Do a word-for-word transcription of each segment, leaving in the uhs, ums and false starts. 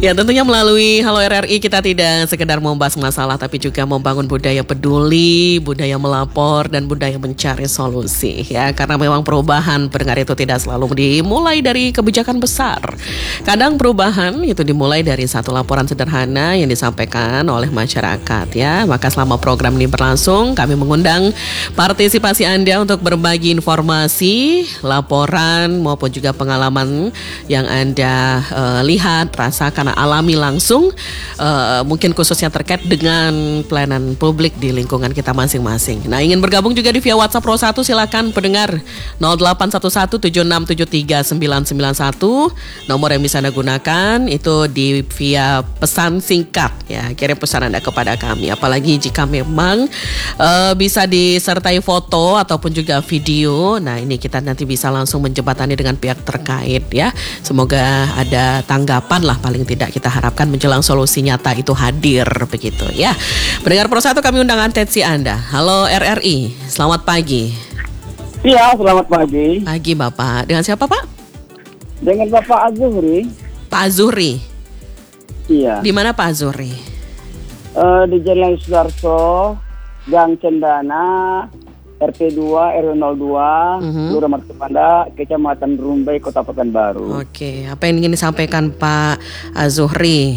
Ya, tentunya melalui Halo R R I kita tidak sekedar membahas masalah tapi juga membangun budaya peduli, budaya melapor dan budaya mencari solusi ya. Karena memang perubahan pendengar itu tidak selalu dimulai dari kebijakan besar. Kadang perubahan itu dimulai dari satu laporan sederhana yang disampaikan oleh masyarakat ya. Maka selama program ini berlangsung kami mengundang partisipasi Anda untuk berbagi informasi, laporan maupun juga pengalaman yang Anda uh, lihat, rasakan, alami langsung, uh, mungkin khususnya terkait dengan pelayanan publik di lingkungan kita masing-masing. Nah, ingin bergabung juga di via WhatsApp Pro satu, silakan pendengar nol delapan satu satu tujuh enam tujuh tiga sembilan sembilan satu. Nomor yang bisa Anda gunakan itu di via pesan singkat ya, kirim pesan Anda kepada kami. Apalagi jika memang uh, bisa disertai foto ataupun juga video. Nah, ini kita nanti bisa langsung menjembatani dengan pihak terkait ya. Semoga ada tanggapan lah, paling tidak kita harapkan menjelang solusi nyata itu hadir begitu ya. Pendengar Pro satu, kami undang atensi Anda. Halo R R I, selamat pagi. Iya, selamat pagi. Pagi Bapak, dengan siapa Pak? Dengan Bapak Azuri. Pak Azuri. Iya. Di mana Pak Azuri? Uh, di Jalan Sudarso, Gang Cendana, R T dua R W nol dua, Mhm. Kelurahan Martapanda, Kecamatan Rumbai, Kota Pekanbaru. Oke, apa yang ingin disampaikan Pak Azuri?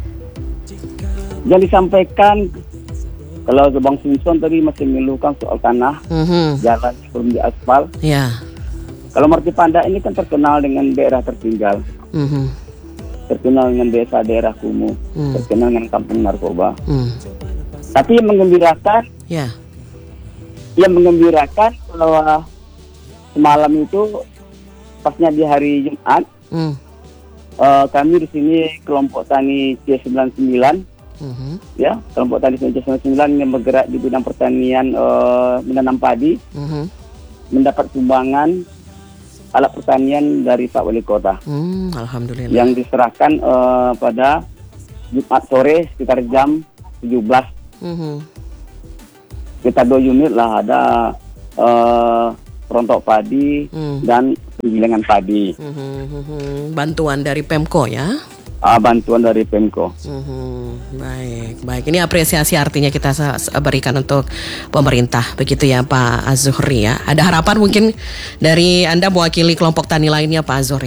Yang disampaikan, kalau Bang Simpson tadi masih mengeluhkan soal tanah, Mhm. jalan belum diaspal. Ya. Kalau Martapanda ini kan terkenal dengan daerah tertinggal, Mhm. terkenal dengan desa daerah kumuh, Hmm. terkenal dengan kampung narkoba. Hmm. Tapi yang mengembirakan, Ya. yang mengembirakan bahwa semalam itu pasnya di hari Jumat, Hmm. uh, kami di sini kelompok tani C sembilan puluh sembilan, Mhm. ya kelompok tani C sembilan puluh sembilan yang bergerak di bidang pertanian, uh, menanam padi, Mhm. mendapat sumbangan alat pertanian dari Pak Wali Kota Hmm, alhamdulillah. yang diserahkan uh, pada Jumat sore sekitar jam tujuh belas. Mhm. Kita dua unit lah, ada uh, rontok padi Hmm. dan penggilingan padi. Mhm. Mhm. Bantuan dari Pemko ya. Uh, bantuan dari Pemko. Mhm. Baik, baik. Ini apresiasi artinya kita se- se- berikan untuk pemerintah, begitu ya Pak Azuri ya. Ada harapan mungkin dari Anda mewakili kelompok tani lainnya Pak Azuri?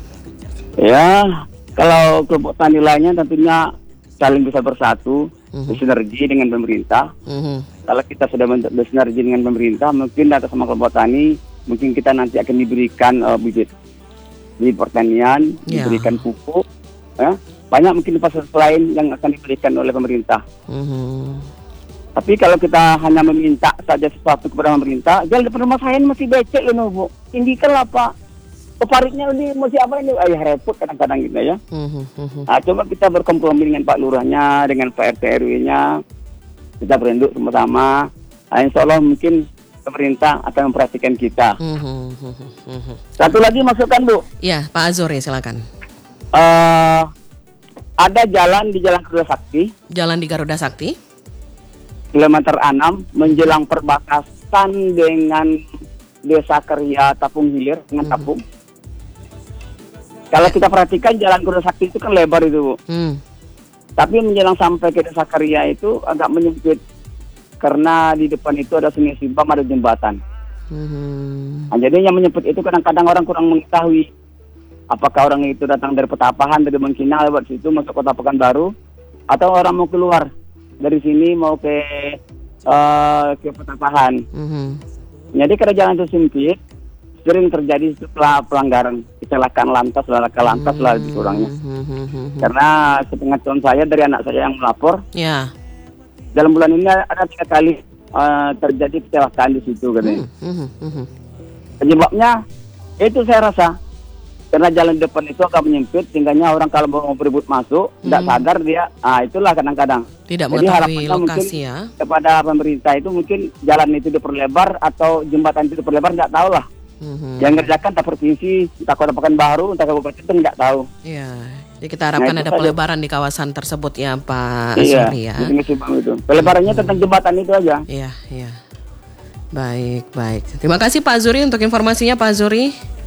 Ya, kalau kelompok tani lainnya tentunya saling bisa bersatu, Mhm. bersinergi dengan pemerintah. Mhm. Kalau kita sudah men- bersinergi dengan pemerintah, mungkin atas sama kelompok tani, mungkin kita nanti akan diberikan uh, bibit di pertanian, Ya. diberikan pupuk, ya. Banyak mungkin fasilitas lain yang akan diberikan oleh pemerintah. Mhm. Tapi kalau kita hanya meminta saja sesuatu kepada pemerintah, jalan depan rumah saya ini masih becek ini, Bu. Tinggikanlah, Pak. Peparitnya ini masih apa ini? Ayah repot kadang-kadang gitu ya. Mhm. Mhm. Nah, coba kita berkompromi dengan Pak Lurahnya, dengan Pak R T R W-nya. Kita berenduk sama-sama. Nah, insya Allah mungkin pemerintah akan memperhatikan kita. Mhm. Mhm. Mhm. Satu lagi masukan, Bu. Ya, Pak Azuri silakan. Eh, ada jalan di Jalan Garuda Sakti, Jalan di Garuda Sakti. kilometer enam, menjelang perbatasan dengan Desa Karya Tapung Hilir, dengan Mhm. Tapung. Kalau kita perhatikan Jalan Garuda Sakti itu kan lebar itu, Bu. Hmm. Tapi menjelang sampai ke Desa Karya itu agak menyempit. Karena di depan itu ada sungai Simpang, ada jembatan. Mhm. Nah, jadi yang menyempit itu kadang-kadang orang kurang mengetahui. Apakah orang itu datang dari Petapahan, dari Bengkina, lewat situ masuk Kota Pekanbaru, atau orang mau keluar dari sini mau ke uh, ke Petapahan. Mhm. Jadi karena jalan itu sempit, sering terjadi setelah pelanggaran, kecelakaan lantas, laka lantas lah lebih kurangnya. Mhm. Karena sepengetahuan saya dari anak saya yang melapor, Ya. dalam bulan ini ada tiga kali uh, terjadi kecelakaan di situ katanya. Mhm. Mhm. Penyebabnya itu saya rasa karena jalan depan itu agak menyempit, sehingga orang kalau mau berebut masuk tidak Hmm. sadar dia. Ah, itulah kadang-kadang. Tidak Jadi mengetahui harapannya mungkin lokasi ya. kepada pemerintah itu mungkin jalan itu diperlebar atau jembatan itu diperlebar, nggak tahu lah. Mhm. Yang ngerjakan entah provinsi, entah Kota Pekanbaru, entah kabupaten itu nggak tahu. Iya. Jadi kita harapkan Nah, itu ada saja. pelebaran di kawasan tersebut ya Pak Iya, Azuri ya. di Sungai Simpang itu. Pelebarannya tentang jembatan itu aja. Iya, iya. Baik, baik. Terima kasih Pak Azuri untuk informasinya Pak Azuri.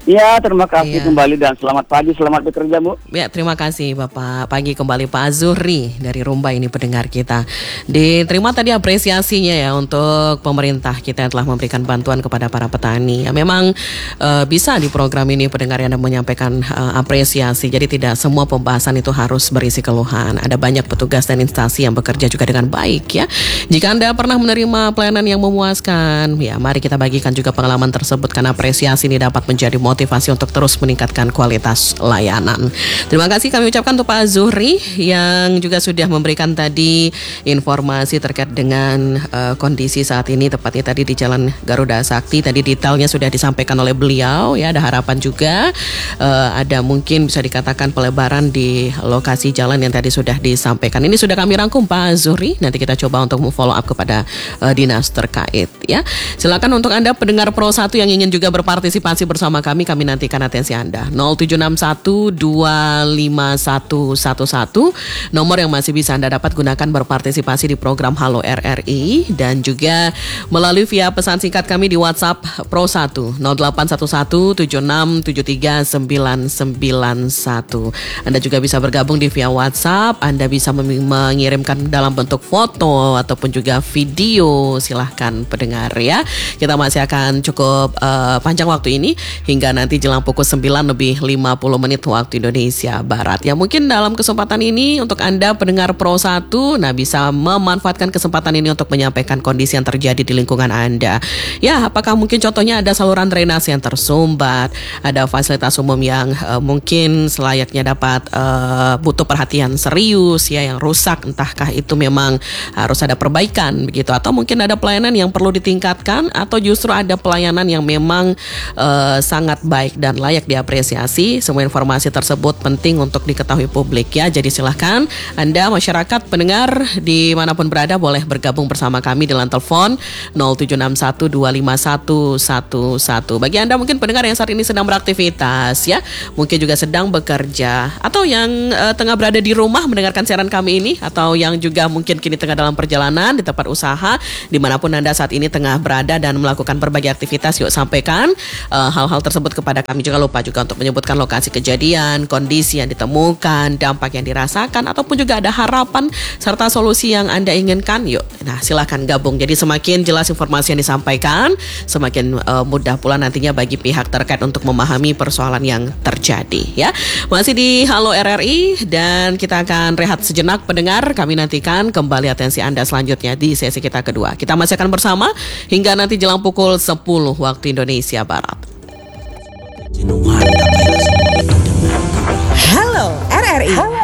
Ya, terima kasih Iya. kembali dan selamat pagi, selamat bekerja, Bu. Ya, terima kasih Bapak. Pagi kembali Pak Azuri dari Rumba ini pendengar kita. Diterima tadi apresiasinya ya untuk pemerintah kita yang telah memberikan bantuan kepada para petani. Ya, memang eh, bisa di program ini pendengar yang menyampaikan eh, apresiasi. Jadi tidak semua pembahasan itu harus berisi keluhan. Ada banyak petugas dan instansi yang bekerja juga dengan baik ya. Jika Anda pernah menerima pelayanan yang memuaskan, ya mari kita bagikan juga pengalaman tersebut karena apresiasi ini dapat menjadi motivasi untuk terus meningkatkan kualitas layanan. Terima kasih kami ucapkan untuk Pak Zuhri yang juga sudah memberikan tadi informasi terkait dengan uh, kondisi saat ini, tepatnya tadi di Jalan Garuda Sakti. Tadi detailnya sudah disampaikan oleh beliau ya. Ada harapan juga uh, ada mungkin bisa dikatakan pelebaran di lokasi jalan yang tadi sudah disampaikan. Ini sudah kami rangkum Pak Zuhri. Nanti kita coba untuk follow up kepada uh, dinas terkait ya. Silakan untuk Anda pendengar Pro satu yang ingin juga berpartisipasi bersama kami, kami nantikan atensi Anda. nol tujuh enam satu dua lima satu satu satu nomor yang masih bisa Anda dapat gunakan berpartisipasi di program Halo R R I, dan juga melalui via pesan singkat kami di WhatsApp Pro satu nol delapan satu satu tujuh enam tujuh tiga sembilan sembilan satu. Anda juga bisa bergabung di via WhatsApp. Anda bisa mem- mengirimkan dalam bentuk foto ataupun juga video. Silahkan pendengar ya. Kita masih akan cukup uh, panjang waktu ini hingga nanti jelang pukul sembilan lebih lima puluh menit waktu Indonesia Barat. Ya mungkin dalam kesempatan ini untuk Anda pendengar Pro satu, nah bisa memanfaatkan kesempatan ini untuk menyampaikan kondisi yang terjadi di lingkungan Anda. Ya, apakah mungkin contohnya ada saluran drainase yang tersumbat, ada fasilitas umum yang uh, mungkin selayaknya dapat uh, butuh perhatian serius ya, yang rusak, entahkah itu memang harus ada perbaikan begitu, atau mungkin ada pelayanan yang perlu ditingkatkan, atau justru ada pelayanan yang memang uh, sangat baik dan layak diapresiasi. Semua informasi tersebut penting untuk diketahui publik ya. Jadi silahkan Anda masyarakat pendengar dimanapun berada boleh bergabung bersama kami dalam telepon nol tujuh enam satu dua lima satu satu satu. Bagi Anda mungkin pendengar yang saat ini sedang beraktivitas ya, mungkin juga sedang bekerja, atau yang uh, tengah berada di rumah mendengarkan siaran kami ini, atau yang juga mungkin kini tengah dalam perjalanan di tempat usaha, dimanapun Anda saat ini tengah berada dan melakukan berbagai aktivitas, yuk sampaikan uh, hal-hal tersebut kepada kami. Jangan lupa juga untuk menyebutkan lokasi kejadian, kondisi yang ditemukan, dampak yang dirasakan, ataupun juga ada harapan serta solusi yang Anda inginkan. Yuk, nah silakan gabung. Jadi semakin jelas informasi yang disampaikan, semakin uh, mudah pula nantinya bagi pihak terkait untuk memahami persoalan yang terjadi ya. Masih di Halo R R I dan kita akan rehat sejenak pendengar. Kami nantikan kembali atensi Anda selanjutnya di sesi kita kedua. Kita masih akan bersama hingga nanti jelang pukul sepuluh waktu Indonesia Barat. Halo R R I.